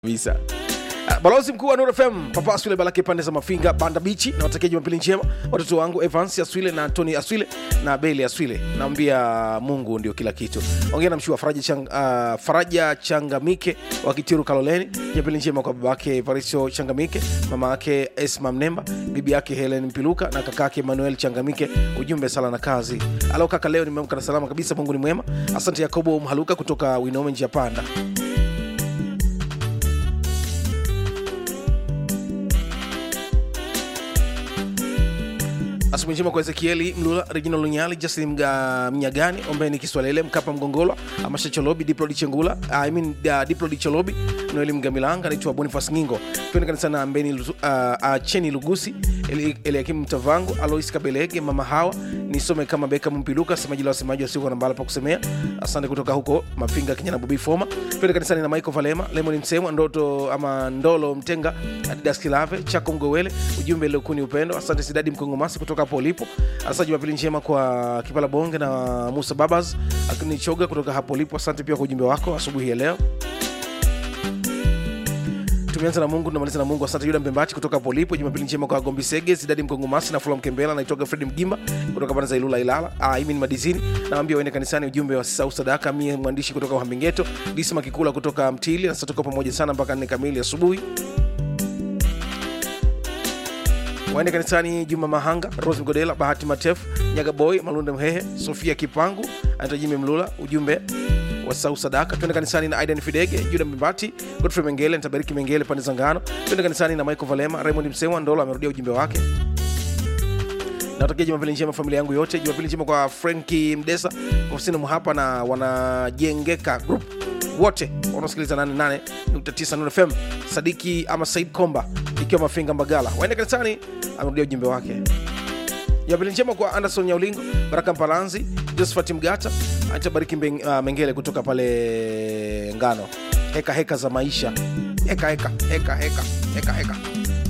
Visa. Balozi mkuu wa Nuru FM Papa Aswile Balake pande za Mafinga Banda Beach, na watakia Jumapili njema watoto wangu Evans Aswile na Tony Aswile na Beli Aswile. Naambia Mungu ndio kila kitu. Ongea na mshua Faraja Changamike wa Kitiru Kaloleni. Jumapili njema kwa babake Evaristo Changamike, mama yake Esma Mnemba, bibi yake Helen Mpiluka na kakake Emmanuel Changamike. Ujumbe sala na kazi. Alo kaka, leo nimeamka na salama kabisa, Mungu ni mwema. Asante Yakobo Mhaluka kutoka Winome njia panda. Asubuhi njema kwa Ezekieli Mlula, Regina Lunyali, Justin Mnyagani, Ombeni Kiswalele, Mkapa Mgongolwa, Amasha Cholobi, Diplo Di Chengula, Diplo Di Cholobi, Noeli Mgamilanga, naitwa Boniface Ngingo. Twende kanisa na Mbeni Cheni Lugusi, Eliakim Mtavangu, Alois Kabelege, Mama Hawa, nisome kama Beka Mpiluka, semaji la wasemaji wasio na mbala pa kusemea. Asante kutoka huko Mafinga Kenya na Bobby Foma. Twende kanisa na Michael Valema, Lemon Msemo, Ndoto ama Ndolo Mtenga, Adidas Kilave, Chako Mgowele, ujumbe leo kuni upendo. Asante Sidadi Mkongomasi kutoka hapo ulipo. Asante Jumapili njema kwa Kipala Bonge na Musa Babas akinichoga kutoka hapo ulipo. Asante pia kwa ujumbe wako asubuhi ya leo. Tumeanza na Mungu, tunamaliza na Mungu. Asante Yuda Mbembachi kutoka hapo ulipo. Jumapili njema kwa Gombi Sege, Sidadi Mkongomasi na Fula Mkembela, naitoka Fred Mgimba kutoka Bana za Ilula Ilala. Mimi ni Madizini, naambia waende kanisani, ujumbe wa Sau Sadaka. Mimi mwandishi kutoka Uhambengeto, Disma Kikula kutoka Mtili, na sasa tuko pamoja sana mpaka 4 kamili asubuhi. Waende kanisani Juma Mahanga, Rose Mgodela, Bahati Matefu, Nyaga Boy, Malunde Mhehe, Sofia Kipangu, Antajime Mlula, ujumbe wa Sau Sadaka. Twende kanisani na Aidan Fidege, Juda Mbibati, Godfrey Mengele, Ntabariki Mengele pande za Ngano. Twende kanisani na Michael Valema, Raymond Msewa Ndolo amerudia ujumbe wake. Na utakia Jumapili njema familia yangu yote. Jumapili njema kwa Frankie Mdesa, Kofsino Muhapa na wanajengeka group wote wanasikiliza 88.9 Nuru FM. Sadiki ama Said Komba ikiwa Mafinga Mbagala, waende kanisani, amerudia ujumbe wake. Jumapili njema kwa Anderson Nyaulingo, Baraka Mpalanzi, Josephat Mgata, Antabariki Mengele kutoka pale Ngano. Heka heka za maisha. Heka heka heka heka heka heka.